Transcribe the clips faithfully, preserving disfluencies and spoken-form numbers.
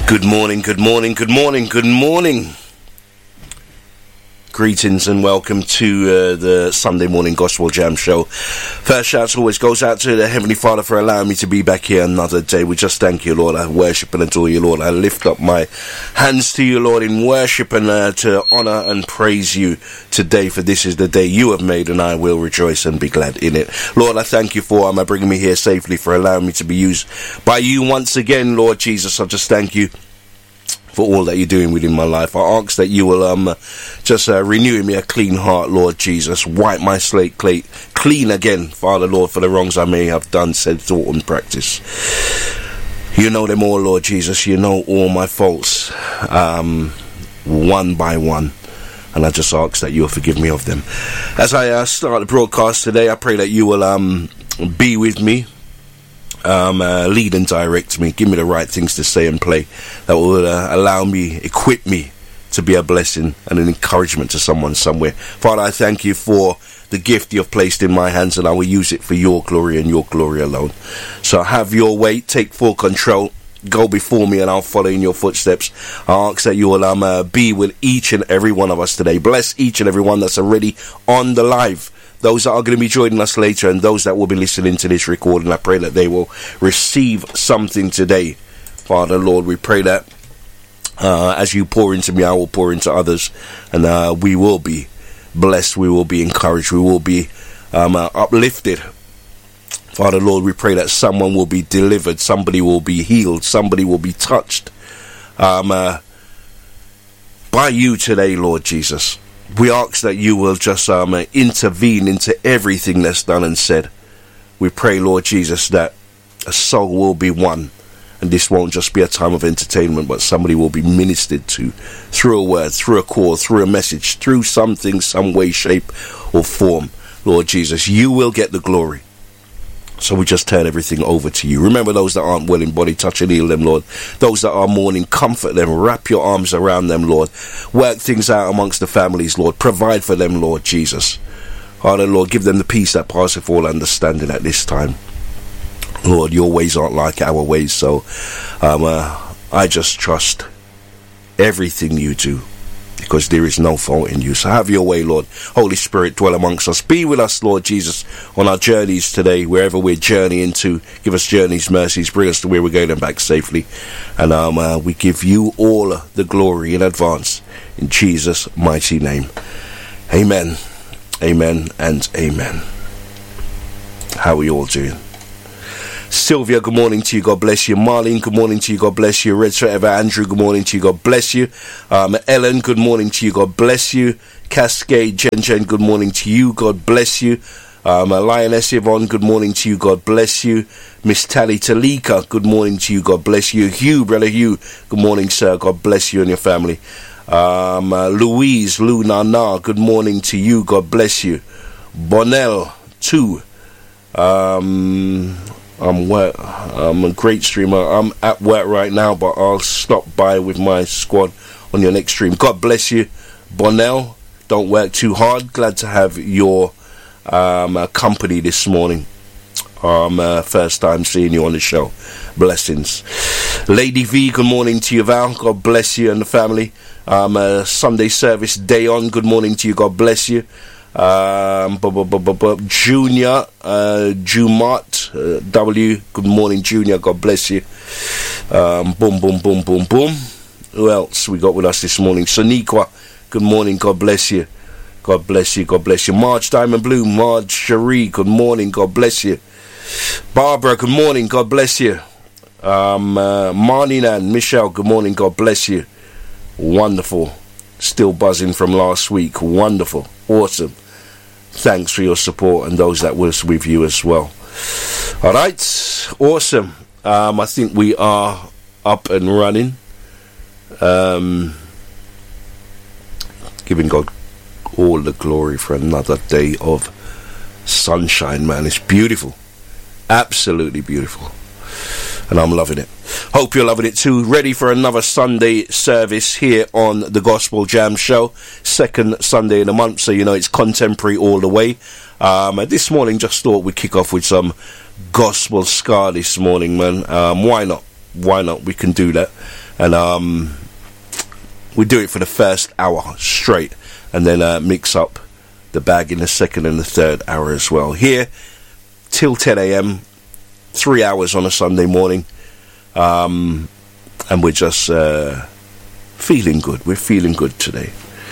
Good morning, good morning, good morning, good morning. Greetings and welcome to uh, the Sunday Morning Gospel Jam Show. First shout always goes out to the Heavenly Father for allowing me to be back here another day. We just thank you, Lord. I worship and adore you, Lord. I lift up my hands to you, Lord, in worship and uh, to honor and praise you today, for this is the day you have made and I will rejoice and be glad in it. Lord, I thank you for um, bringing me here safely, for allowing me to be used by you once again, Lord Jesus. I just thank you for all that you're doing within my life. I ask that you will um, just uh, renew in me a clean heart, Lord Jesus. Wipe my slate clean again, Father, Lord, for the wrongs I may have done, said, thought and practice. You know them all, Lord Jesus. You know all my faults, um, one by one. And I just ask that you will forgive me of them. As I uh, start the broadcast today, I pray that you will um, be with me. Um, uh, lead and direct me, give me the right things to say and play that will uh, allow me, equip me to be a blessing and an encouragement to someone somewhere. Father, I thank you for the gift you have placed in my hands, and I will use it for your glory and your glory alone. So have your way, take full control, go before me and I'll follow in your footsteps. I ask that you will um, uh, be with each and every one of us today. Bless each and every one that's already on the live, those that are going to be joining us later, and those that will be listening to this recording. I pray that they will receive something today. Father, Lord, we pray that uh, as you pour into me, I will pour into others, and uh, we will be blessed, we will be encouraged, we will be um, uh, uplifted. Father, Lord, we pray that someone will be delivered, somebody will be healed, somebody will be touched um, uh, by you today, Lord Jesus. We ask that you will just um, uh, intervene into everything that's done and said. We pray, Lord Jesus, that a soul will be won, and this won't just be a time of entertainment, but somebody will be ministered to through a word, through a call, through a message, through something, some way, shape or form. Lord Jesus, you will get the glory. So we just turn everything over to you. Remember those that aren't well in body, touch and heal them, Lord. Those that are mourning, comfort them, wrap your arms around them, Lord. Work things out amongst the families, Lord. Provide for them, Lord Jesus. Father, Lord, give them the peace that passeth all understanding at this time. Lord, your ways aren't like our ways, so um, uh, I just trust everything you do, because there is no fault in you. So have your way, Lord. Holy Spirit, dwell amongst us. Be with us, Lord Jesus, on our journeys today, wherever we're journeying to. Give us journeys, mercies. Bring us to where we're going and back safely. And um, uh, we give you all the glory in advance, in Jesus' mighty name. Amen. Amen and amen. How are you all doing? Sylvia, good morning to you, God bless you. Marlene, good morning to you, God bless you. Red Sweater Andrew, good morning to you, God bless you. um, Ellen, good morning to you, God bless you. Cascade Jen Jen, good morning to you, God bless you. um, Lioness Yvonne, good morning to you, God bless you. Miss Tally Talika, good morning to you, God bless you. Hugh, brother Hugh, good morning sir, God bless you and your family. um, uh, Louise Luna Na, good morning to you, God bless you. Bonnell too. um I'm work. I'm a great streamer. I'm at work right now, but I'll stop by with my squad on your next stream. God bless you, Bonnell. Don't work too hard. Glad to have your um, uh, company this morning. Um, uh, first time seeing you on the show. Blessings. Lady V, good morning to you, Val. God bless you and the family. Um, uh, Sunday service day on. Good morning to you. God bless you. Um, bu- bu- bu- bu- bu- Junior, uh, Jumat, uh, W, good morning, Junior, God bless you. Um, boom, boom, boom, boom, boom. Who else we got with us this morning? Soniqua, good morning, God bless you. God bless you, God bless you. Marge Diamond Blue, Marge Cherie, good morning, God bless you. Barbara, good morning, God bless you. Um, uh, Marninan, Michelle, good morning, God bless you. Wonderful. Still buzzing from last week. Wonderful. Awesome. Thanks for your support and those that was with you as well. All right. Awesome. Um, I think we are up and running. Um, giving God all the glory for another day of sunshine, man. It's beautiful. Absolutely beautiful. And I'm loving it. Hope you're loving it too. Ready for another Sunday service here on the Gospel Jam Show. Second Sunday in the month, so you know it's contemporary all the way. Um, this morning, just thought we'd kick off with some gospel ska this morning, man. Um, why not? why not? We can do that. And um, we do it for the first hour straight, and then uh, mix up the bag in the second and the third hour as well. Here till ten a.m, three hours on a Sunday morning, um, and we're just uh, feeling good. We're feeling good today.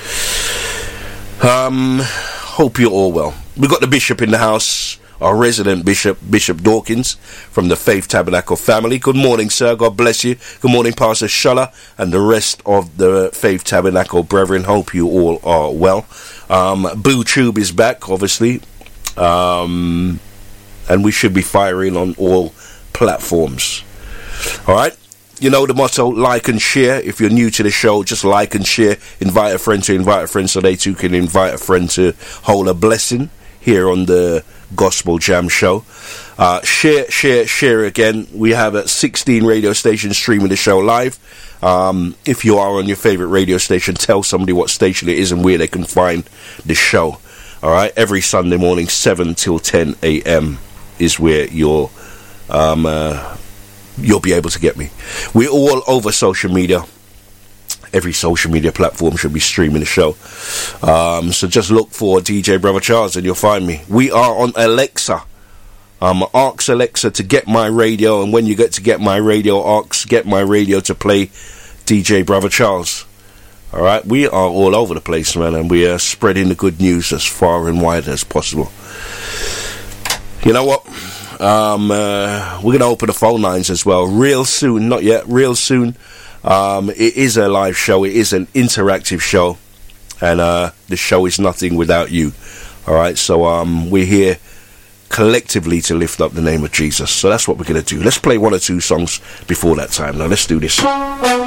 Um, hope you're all well. We've got the Bishop in the house, our resident Bishop, Bishop Dawkins, from the Faith Tabernacle family. Good morning, sir. God bless you. Good morning, Pastor Shuller, and the rest of the Faith Tabernacle brethren. Hope you all are well. Um, Boo Tube is back, obviously. Um, and we should be firing on all platforms. All right. You know the motto, like and share. If you're new to the show, just like and share. Invite a friend to invite a friend so they too can invite a friend to hold a blessing here on the Gospel Jam Show. Uh, share, share, share again. We have uh, sixteen radio stations streaming the show live. Um, if you are on your favorite radio station, tell somebody what station it is and where they can find the show. All right, every Sunday morning, seven till ten a.m. is where you're, um, uh, you'll be able to get me. We're all over social media. Every social media platform should be streaming the show. Um, so just look for D J Brother Charles and you'll find me. We are on Alexa. Um, ask Alexa to get my radio, and when you get to get my radio, ask get my radio to play D J Brother Charles. Alright, we are all over the place, man, and we are spreading the good news as far and wide as possible. You know what? Um, uh, we're going to open the phone lines as well real soon. Not yet, real soon. Um, it is a live show. It is an interactive show, and uh, the show is nothing without you. All right, so um, we're here collectively to lift up the name of Jesus. So that's what we're going to do. Let's play one or two songs before that time. Now let's do this.